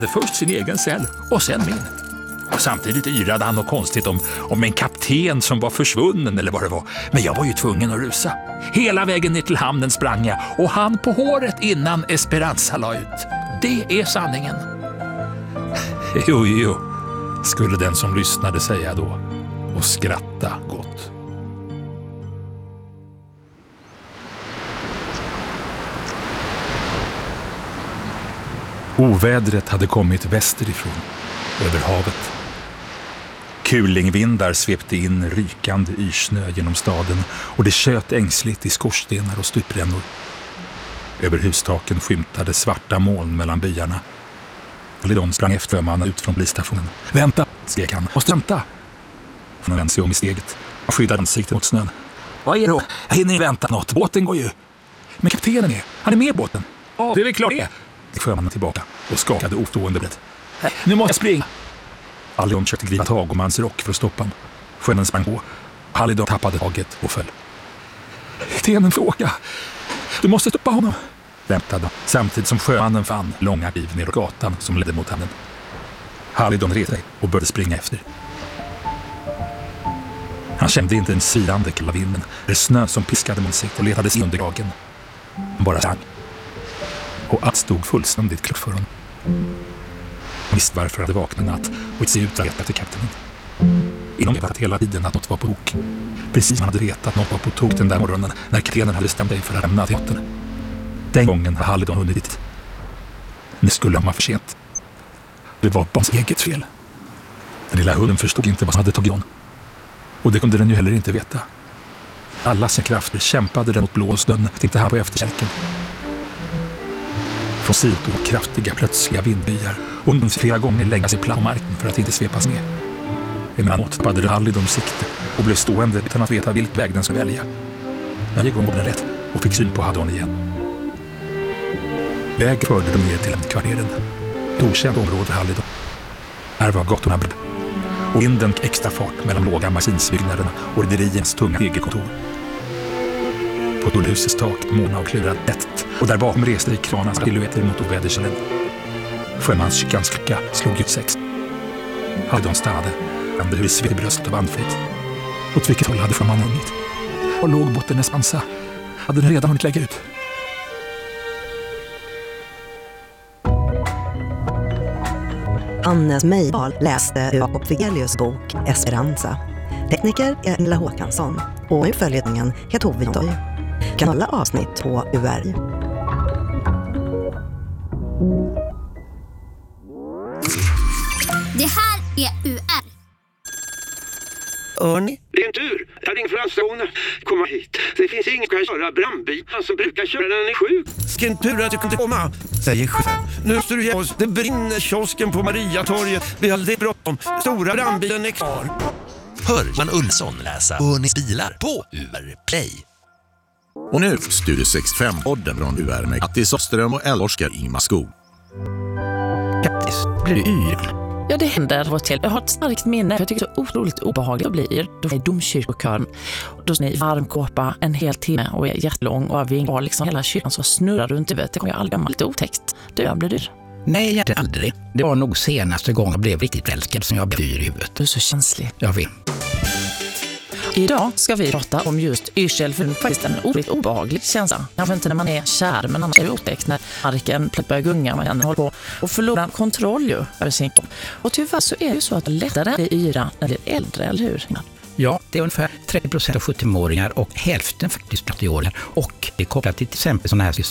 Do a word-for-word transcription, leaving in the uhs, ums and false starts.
först sin egen cell och sen min. Och samtidigt yrade han något konstigt om, om en kapten som var försvunnen eller vad det var. Men jag var ju tvungen att rusa. Hela vägen ner till hamnen sprang jag och han på håret innan Esperanza la ut. Det är sanningen. Jo, jo, skulle den som lyssnade säga då och skratta gott. Ovädret hade kommit västerifrån, över havet. Kulingvindar svepte in rykande yrsnö genom staden och det tjöt ängsligt i skorstenar och stuprännor. Över hustaken skymtade svarta moln mellan byarna. Lidon sprang efter mannen ut från polisstationen. Vänta, skrek han. Måste vänta. Han vände sig om i steget och skyddade ansiktet mot snön. Vad är det då? Jag hinner inte vänta något. Båten går ju. Men kaptenen är. Han är med i båten. Ja, det är väl klart det. Sjömannen tillbaka och skakade ostående brett. Nu måste jag springa. Halidon försökte gripa tag om hans rock för att stoppa honom. Sjömannen sprang på. Halidon tappade taget och föll. Det är en fråga. Du måste stoppa honom. Väntade samtidigt som sjömannen fann långa kliv ner gatan som ledde mot hamnen. Halidon reste sig och började springa efter. Han kände inte en sirande kalla vinden. Det snö som piskade mot sig och letade sig under dagen. Han bara sang. Och allt stod fullständigt klart för honom. Han visste varför han hade vaknat natt och inte sig ut att leta efter kaptenen. Inom vetat hela tiden att något var på tok. Precis som han hade vetat att något var på tok den där morgonen när kaptenen hade stämt sig för att lämna teatern. Den gången hade Halidon hunnit dit. Nu skulle han vara för sent. Det var barns eget fel. Den lilla hunden förstod inte vad som hade tagit hon. Och det kunde den ju heller inte veta. Alla sina krafter kämpade den mot blåsdön, tänkte han på efterkälken. Från sidor kraftiga plötsliga vindbyar och hunden flera gånger lägga sig platt på marken för att inte svepas ner. Emellanåt tappade Halidon sikte och blev stående utan att veta vilken väg den skulle välja. När gick hon på den rätt och fick syn på Halidon igen. Väg förde dem ner till en kvarteren. Ett okänt område för Halidon. Här var gatorna bredd. Och vinden extra fart mellan låga masinsbyggnaderna och rederiens tunga egerkontor. På tullhusets tak måna och klurad ett och där bakom reste i kranans silhuetter mot oväderkällen. Sjömanskyrkans klocka slog ut sex. Halidon stannade, vände hur sved i bröst och vandfritt. Åt vilket håll hade sjömannen hunnit? Och låg botten Esperanza? Hade den redan hunnit lägga ut? Annes Mejdal läste Jakob Figelius bok Esperanza. Tekniker är Nilla Håkansson och i följetningen heter Tove Jontoy. Kan alla avsnitt på U R. Det här är U R. Örni? Det är en tur. Jag hade ingen frastation. Komma hit. Det finns ingen som kan köra brandbil. Han som brukar köra den är sjuk. Vilken tur att du kunde komma, säger chefen. Nu måste du ge oss. Det brinner kiosken på Mariatorget. Vi har lite bråttom. Stora brandbilen är kvar. Hör man Ulsson läsa Örnis bilar på U R Play. Och nu Studio sextiofem-podden från U R med Attis Osterström och Älvorskar Ingmar Skog. Kattis, blir du yr? Ja, det händer av och till. Jag har ett starkt minne. Jag tycker det är så otroligt obehagligt att bli yr. Då är domkyrkokören. Då är ni varm kåpa en hel timme och är jättelång. Och vi har liksom hela kyrkan så snurrar runt i vet. Det kommer jag aldrig gömma. Lite otäckt. Du, jag blir yr. Nej, egentligen aldrig. Det var nog senaste gången jag blev riktigt älskad som jag blev yr i huvudet. Du är så känslig. Jag vet. Idag ska vi prata om just yrsel, för det är faktiskt en otroligt obehaglig känsla. Kanske inte när man är kär, men annars är det otäckt när marken plötsligt börjar gunga, man håller på och förlorar kontroll ju över sin kropp. Och tyvärr så är det ju så att det är lättare att yra när det är äldre, eller hur? Ja, det är ungefär trettio procent av sjuttionåringar och hälften faktiskt trettioåringar. Och det är kopplat till till exempel sådana här